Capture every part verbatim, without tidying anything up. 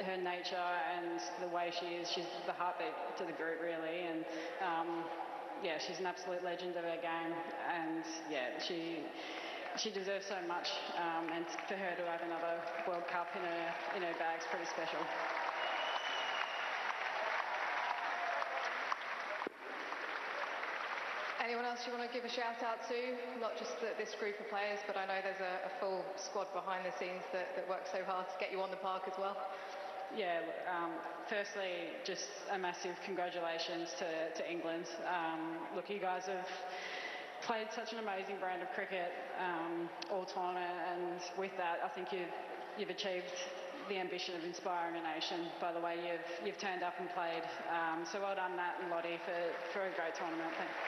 her nature and the way she is. She's the heartbeat to the group, really, and um, yeah, she's an absolute legend of her game, and yeah, she she deserves so much, um, and for her to have another World Cup in her in her bag's pretty special. Anyone else you want to give a shout out to? Not just the, this group of players, but I know there's a, a full squad behind the scenes that, that work so hard to get you on the park as well. Yeah, um, firstly, just a massive congratulations to, to England. Um, look, you guys have played such an amazing brand of cricket um, all tournament, and with that, I think you've, you've achieved the ambition of inspiring a nation by the way you've, you've turned up and played. Um, so well done, Matt and Lottie, for, for a great tournament. Thank you.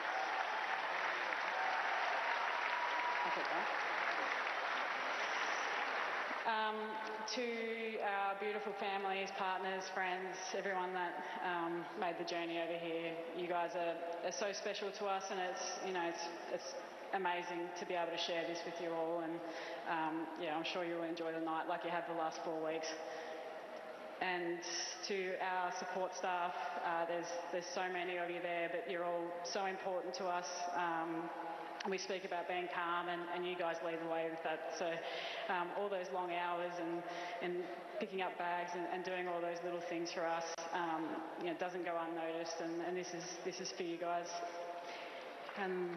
Um, to our beautiful families, partners, friends, everyone that um, made the journey over here, you guys are, are so special to us, and it's you know it's it's amazing to be able to share this with you all. And um, yeah, I'm sure you'll enjoy the night like you have the last four weeks. And to our support staff, uh, there's there's so many of you there, but you're all so important to us. Um, We speak about being calm, and, and you guys lead the way with that. So um, all those long hours and, and picking up bags and, and doing all those little things for us, um, you know, doesn't go unnoticed. And, and this is this is for you guys. And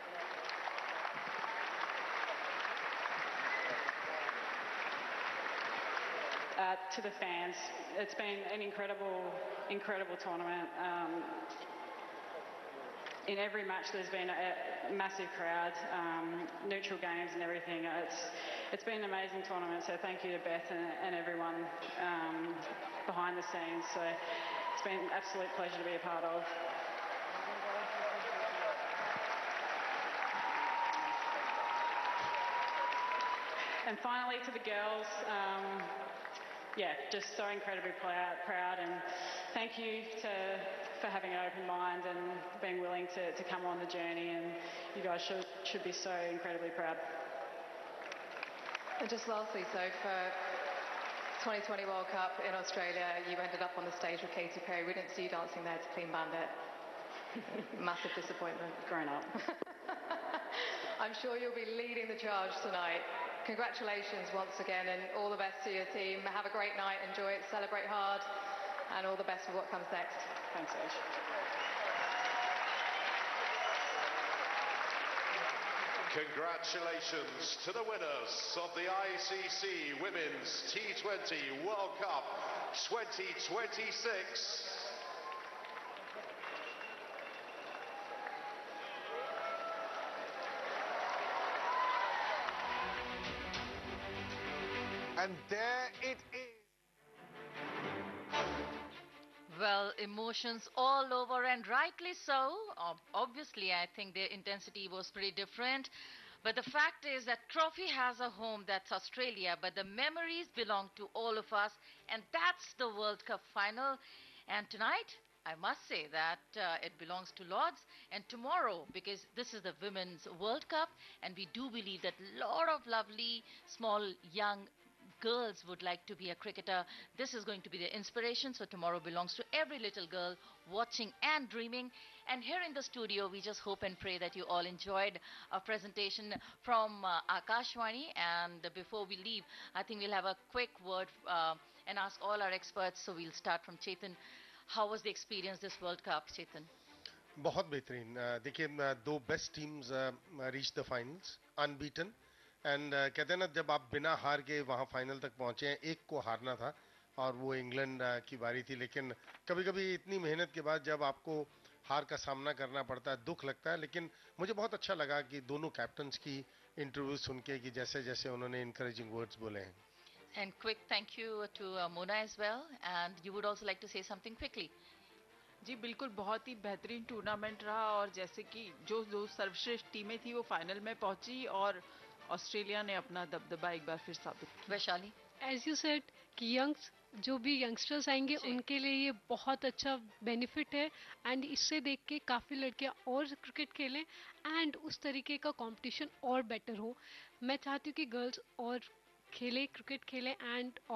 uh, to the fans, it's been an incredible, incredible tournament. Um, In every match, there's been a massive crowd, um, neutral games and everything. It's it's been an amazing tournament. So thank you to Beth and, and everyone um, behind the scenes. So it's been an absolute pleasure to be a part of. And finally, to the girls. Um, Yeah, just so incredibly proud, proud, and thank you to, for having an open mind and being willing to, to come on the journey, and you guys should, should be so incredibly proud. And just lastly, so for twenty twenty World Cup in Australia, you ended up on the stage with Katy Perry. We didn't see you dancing there to Clean Bandit. Massive disappointment. Grown up. I'm sure you'll be leading the charge tonight. Congratulations once again, and all the best to your team. Have a great night, enjoy it, celebrate hard, and all the best for what comes next. Thanks, Ash. Congratulations to the winners of the I C C Women's T twenty World Cup twenty twenty-six. And there it is. Well, emotions all over, and rightly so. Ob- Obviously, I think their intensity was pretty different. But the fact is that trophy has a home, that's Australia, but the memories belong to all of us, and that's the World Cup final. And tonight, I must say that uh, it belongs to Lords, and tomorrow, because this is the Women's World Cup, and we do believe that a lot of lovely, small, young girls would like to be a cricketer. This is going to be the inspiration, so tomorrow belongs to every little girl watching and dreaming. And here in the studio, we just hope and pray that you all enjoyed our presentation from uh, Akashwani. And before we leave, I think we'll have a quick word uh, and ask all our experts. So we'll start from Chetan. How was the experience this World Cup, Chetan? बहुत बेहतरीन अ, देखिए अ, दो best teams reach the finals unbeaten and कहते हैं ना जब आप बिना हार के वहाँ फाइनल तक पहुँचे हैं एक को हारना था और वो इंग्लैंड अ, की बारी थी लेकिन कभी-कभी इतनी मेहनत के बाद जब आपको हार का सामना करना पड़ता है दुख लगता है लेकिन मुझे बहुत अच्छा लगा कि दोनों कैप्टन्स की इंटरव्यू सुन के कि जैसे जैसे उन्होंने इनकरेजिंग वर्ड्स बोले हैं And quick thank you to uh, Mona as well. And you would also like to say something quickly. जी बिल्कुल बहुत ही बेहतरीन टूर्नामेंट रहा और जैसे कि जो जो सर्वश्रेष्ठ टीमें थी वो फाइनल में पहुंची और ऑस्ट्रेलिया ने अपना दबदबा एक बार फिर साबित किया वैशाली एज यू सेड कि यंग्स जो भी यंगस्टर्स आएंगे उनके लिए ये बहुत अच्छा बेनिफिट है एंड इससे देख के काफ़ी लड़कियां और क्रिकेट खेलें एंड उस तरीके का कंपटीशन और बेटर हो मैं चाहती हूँ कि गर्ल्स और खेले क्रिकेट खेलें एंड